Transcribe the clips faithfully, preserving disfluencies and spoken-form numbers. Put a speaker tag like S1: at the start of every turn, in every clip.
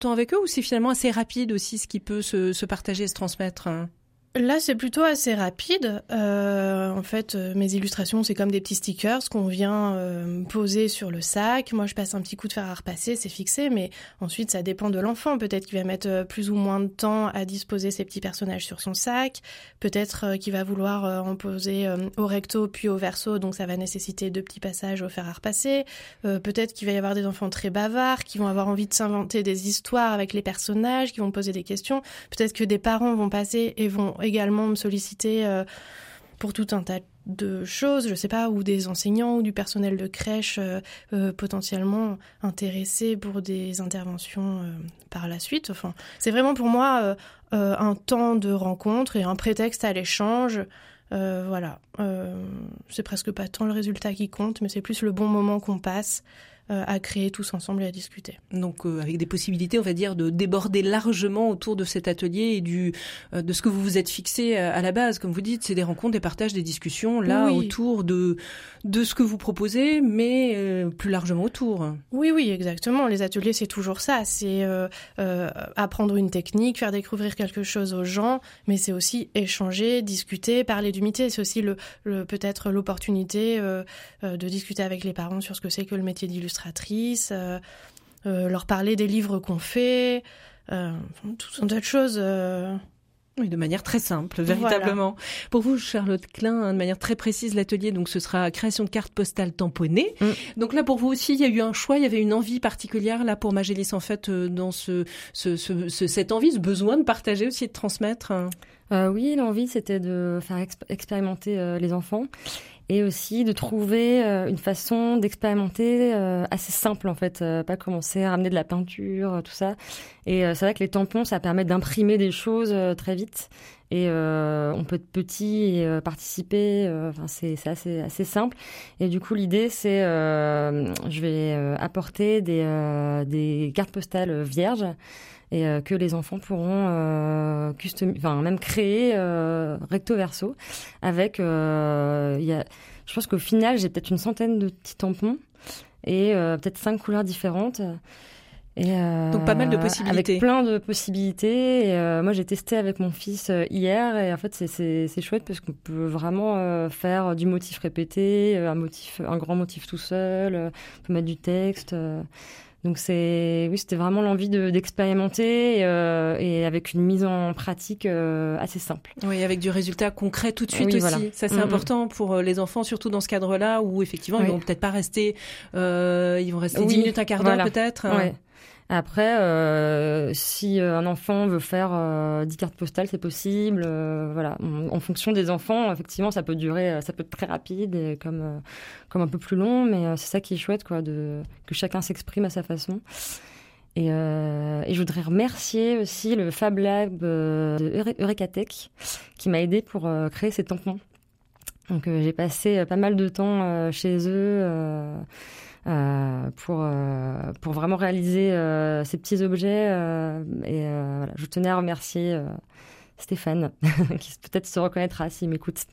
S1: temps avec eux ou c'est finalement assez rapide aussi ce qui peut se, se partager et se transmettre?
S2: Là, c'est plutôt assez rapide. Euh, en fait, euh, mes illustrations, c'est comme des petits stickers qu'on vient euh, poser sur le sac. Moi, je passe un petit coup de fer à repasser, c'est fixé, mais ensuite, ça dépend de l'enfant. Peut-être qu'il va mettre euh, plus ou moins de temps à disposer ses petits personnages sur son sac. Peut-être euh, qu'il va vouloir euh, en poser euh, au recto puis au verso, donc ça va nécessiter deux petits passages au fer à repasser. Euh, peut-être qu'il va y avoir des enfants très bavards qui vont avoir envie de s'inventer des histoires avec les personnages, qui vont poser des questions. Peut-être que des parents vont passer et vont également me solliciter euh, pour tout un tas de choses, je sais pas, ou des enseignants ou du personnel de crèche euh, euh, potentiellement intéressés pour des interventions euh, par la suite. Enfin, c'est vraiment pour moi euh, euh, un temps de rencontre et un prétexte à l'échange. Euh, voilà, euh, c'est presque pas tant le résultat qui compte, mais c'est plus le bon moment qu'on passe euh, à créer tous ensemble et à discuter.
S1: Donc euh, avec des possibilités, on va dire, de déborder largement autour de cet atelier et du euh, de ce que vous vous êtes fixé à, à la base. Comme vous dites, c'est des rencontres, des partages, des discussions là
S2: oui.
S1: autour de de ce que vous proposez, mais euh, plus largement autour.
S2: Oui, oui, exactement. Les ateliers, c'est toujours ça. C'est euh, euh, apprendre une technique, faire découvrir quelque chose aux gens, mais c'est aussi échanger, discuter, parler du métier. C'est aussi le, le peut-être l'opportunité euh, euh, de discuter avec les parents sur ce que c'est que le métier d'illustratrice, euh, euh, leur parler des livres qu'on fait, euh, tout un tas de choses. Euh...
S1: Oui, de manière très simple, véritablement. Voilà. Pour vous, Charlotte Klein, de manière très précise, l'atelier, donc ce sera création de cartes postales tamponnées. Mm. Donc là, pour vous aussi, il y a eu un choix, il y avait une envie particulière là pour Magélis, en fait, dans ce, ce, ce, ce cette envie, ce besoin de partager aussi, de transmettre.
S3: Euh, oui, l'envie, c'était de faire exp- expérimenter euh, les enfants. Et aussi de trouver euh, une façon d'expérimenter euh, assez simple, en fait. Euh, pas commencer à ramener de la peinture, euh, tout ça. Et euh, c'est vrai que les tampons, ça permet d'imprimer des choses euh, très vite. Et euh, on peut être petit et euh, participer. Enfin, euh, c'est, c'est assez, assez simple. Et du coup, l'idée, c'est... Euh, je vais euh, apporter des, euh, des cartes postales vierges et euh, que les enfants pourront euh, custom... enfin, même créer euh, recto verso avec euh, y a... je pense qu'au final j'ai peut-être une centaine de petits tampons et euh, peut-être cinq couleurs différentes et euh,
S1: donc pas mal de possibilités,
S3: avec plein de possibilités et, euh, moi j'ai testé avec mon fils euh, hier et en fait c'est, c'est, c'est chouette parce qu'on peut vraiment euh, faire du motif répété, un motif, un grand motif tout seul, euh, on peut mettre du texte euh, Donc c'est, oui, c'était vraiment l'envie de, d'expérimenter euh, et avec une mise en pratique euh, assez simple.
S1: Oui, avec du résultat concret tout de suite oui, aussi. Voilà. Ça c'est mmh, important pour les enfants, surtout dans ce cadre-là où effectivement oui. ils vont peut-être pas rester, euh, ils vont rester oui, dix minutes, un quart d'heure voilà. peut-être.
S3: Ouais. Après, euh, si un enfant veut faire euh, dix cartes postales, c'est possible. Euh, voilà, en, en fonction des enfants, effectivement, ça peut durer, ça peut être très rapide et comme euh, comme un peu plus long, mais euh, c'est ça qui est chouette, quoi, de que chacun s'exprime à sa façon. Et, euh, et je voudrais remercier aussi le Fab Lab euh, de Eureka Tech qui m'a aidé pour euh, créer ces tampons. Donc euh, j'ai passé pas mal de temps euh, chez eux. Euh, Euh, pour euh, pour vraiment réaliser euh, ces petits objets euh, et euh, voilà, je tenais à remercier euh, Stéphane qui peut-être se reconnaîtra s'il m'écoute.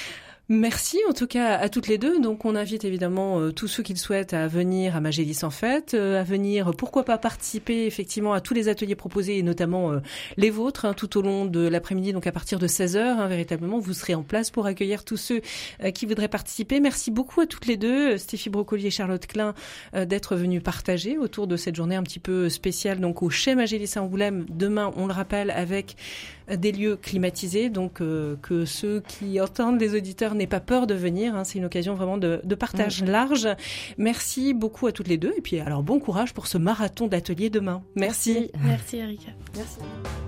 S1: Merci en tout cas à toutes les deux. Donc on invite évidemment euh, tous ceux qui le souhaitent à venir à Magélis en fait, euh, à venir pourquoi pas participer effectivement à tous les ateliers proposés et notamment euh, les vôtres hein, tout au long de l'après-midi, donc à partir de seize heures, hein, véritablement vous serez en place pour accueillir tous ceux euh, qui voudraient participer. Merci beaucoup à toutes les deux, Stéphie Broccoli et Charlotte Klein, euh, d'être venues partager autour de cette journée un petit peu spéciale donc au Chez Magélis à Angoulême. Demain, on le rappelle, avec des lieux climatisés, donc euh, que ceux qui entendent les auditeurs n'aient pas peur de venir, hein, c'est une occasion vraiment de, de partage mmh. large. Merci beaucoup à toutes les deux et puis alors bon courage pour ce marathon d'atelier demain. Merci.
S2: Merci, Merci Erika. Merci.